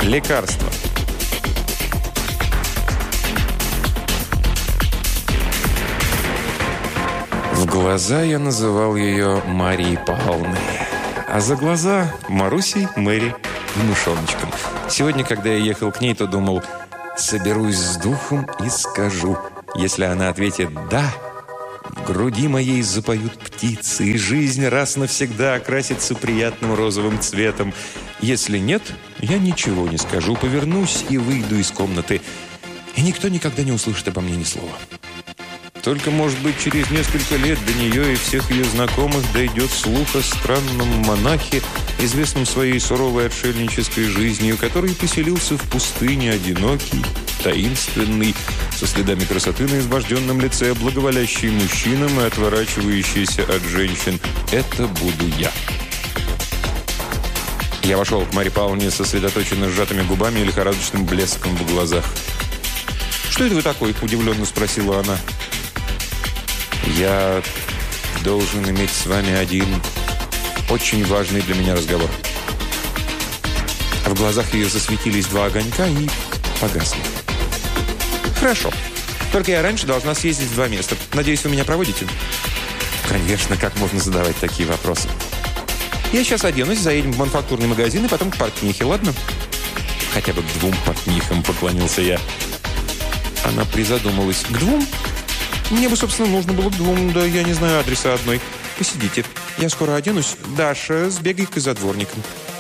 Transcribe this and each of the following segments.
Лекарство. В глаза я называл ее Марией Павловной, а за глаза Марусей Мэри и мышоночком. Сегодня, когда я ехал к ней, то думал, соберусь с духом и скажу. Если она ответит «да», в груди моей запоют птицы, и жизнь раз навсегда окрасится приятным розовым цветом. Если нет, я ничего не скажу, повернусь и выйду из комнаты, и никто никогда не услышит обо мне ни слова. Только, может быть, через несколько лет до нее и всех ее знакомых дойдет слух о странном монахе, известном своей суровой отшельнической жизнью, который поселился в пустыне, одинокий, таинственный, со следами красоты на изможденном лице, благоволящий мужчинам и отворачивающийся от женщин. Это буду я. Я вошел к Марье Павловне сосредоточенно сжатыми губами и лихорадочным блеском в глазах. «Что это вы такой?» – удивленно спросила она. «Я должен иметь с вами один очень важный для меня разговор». В глазах ее засветились два огонька и погасли. «Хорошо. Только я раньше должна съездить в 2 места. Надеюсь, вы меня проводите?» «Конечно, как можно задавать такие вопросы?» «Я сейчас оденусь, заедем в мануфактурный магазин и потом к портнихе, ладно?» «Хотя бы к 2 портнихам», — поклонился я. Она призадумалась. «К 2? Мне бы, собственно, нужно было к 2, да я не знаю адреса одной. Посидите. Я скоро оденусь. Даша, сбегай-ка за дворником».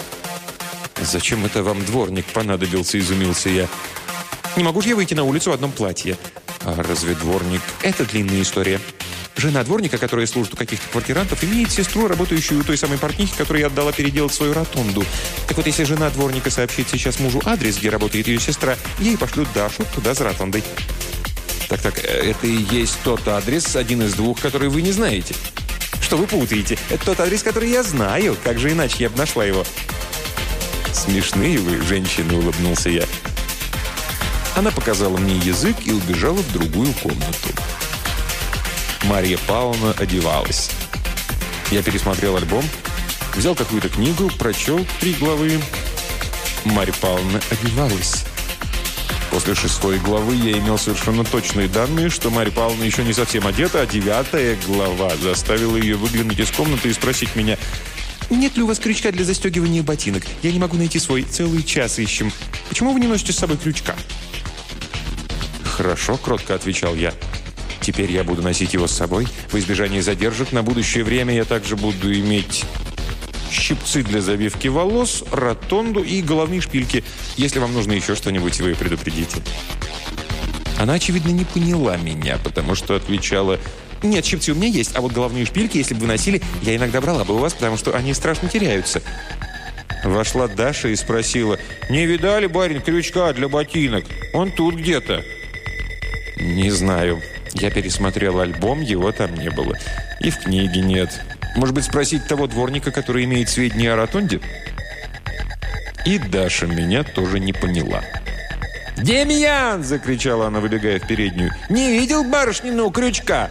«Зачем это вам дворник понадобился?» – изумился я. «Не могу же я выйти на улицу в одном платье». «А разве дворник – это длинная история?» Жена дворника, которая служит у каких-то квартирантов, имеет сестру, работающую у той самой портнихи, которой я отдала переделать свою ротонду. Так вот, если жена дворника сообщит сейчас мужу адрес, где работает ее сестра, ей пошлют Дашу туда с ротондой». Так, это и есть тот адрес, один из 2, который вы не знаете. Что вы путаете? Это тот адрес, который я знаю. Как же иначе я бы нашла его? Смешные вы, женщины, улыбнулся я. Она показала мне язык и убежала в другую комнату. Марья Павловна одевалась. Я пересмотрел альбом, взял какую-то книгу, прочел 3 главы. Марья Павловна одевалась. После 6 главы я имел совершенно точные данные, что Марья Павловна еще не совсем одета, а 9 глава заставила ее выглянуть из комнаты и спросить меня: «Нет ли у вас крючка для застегивания ботинок? Я не могу найти свой. Целый час ищем. Почему вы не носите с собой крючка?» «Хорошо», — кротко отвечал я. «Теперь я буду носить его с собой. В избежание задержек на будущее время я также буду иметь щипцы для завивки волос, ротонду и головные шпильки. Если вам нужно еще что-нибудь, вы предупредите». Она, очевидно, не поняла меня, потому что отвечала: «Нет, щипцы у меня есть, а вот головные шпильки, если бы вы носили, я иногда брала бы у вас, потому что они страшно теряются». Вошла Даша и спросила: «Не видали, барин, крючка для ботинок? Он тут где-то». «Не знаю». Я пересмотрел альбом, его там не было. И в книге нет. Может быть, спросить того дворника, который имеет сведения о ротонде? И Даша меня тоже не поняла. «Демьян!» – закричала она, выбегая в переднюю. «Не видел барышниного крючка?»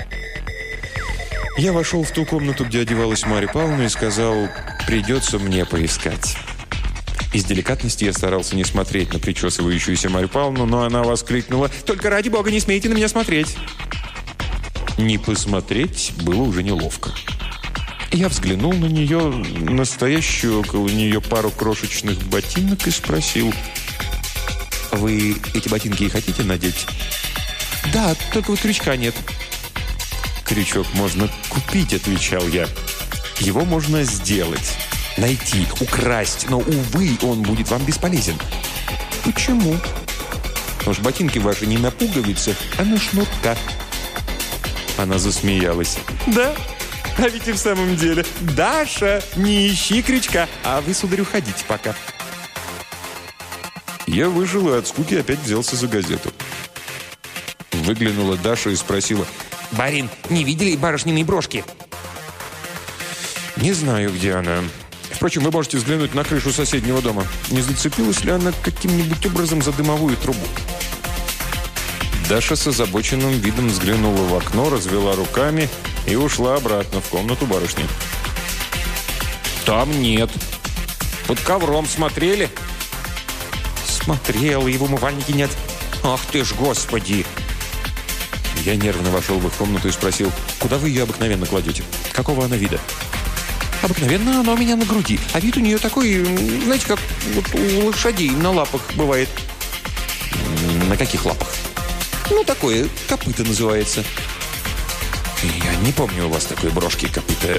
Я вошел в ту комнату, где одевалась Марья Павловна, и сказал: «Придется мне поискать». Из деликатности я старался не смотреть на причесывающуюся Марью Павловну, но она воскликнула: «Только ради бога не смейте на меня смотреть!» Не посмотреть было уже неловко. Я взглянул на нее, настоящую около нее пару крошечных ботинок, и спросил: «Вы эти ботинки и хотите надеть?» «Да, только вот крючка нет». «Крючок можно купить», — отвечал я. «Его можно сделать, найти, украсть, но, увы, он будет вам бесполезен». «Почему?» «Потому что ботинки ваши не на пуговицах, а на шнурках». Она засмеялась. «Да? А ведь и в самом деле. Даша, не ищи крючка, а вы, сударь, уходите пока». Я вышел и от скуки опять взялся за газету. Выглянула Даша и спросила: «Барин, не видели барышниной брошки?» «Не знаю, где она. Впрочем, вы можете взглянуть на крышу соседнего дома. Не зацепилась ли она каким-нибудь образом за дымовую трубу?» Даша с озабоченным видом взглянула в окно, развела руками и ушла обратно в комнату барышни. «Там нет. Под ковром смотрели?» смотрел, и в умывальнике нет. Ах ты ж, Господи!» Я нервно вошел в их комнату и спросил: «Куда вы ее обыкновенно кладете? Какого она вида?» «Обыкновенно она у меня на груди, а вид у нее такой, знаете, как вот у лошадей на лапах бывает». «На каких лапах?» «Ну, такое, копыто называется». «Я не помню у вас такой брошки копыта.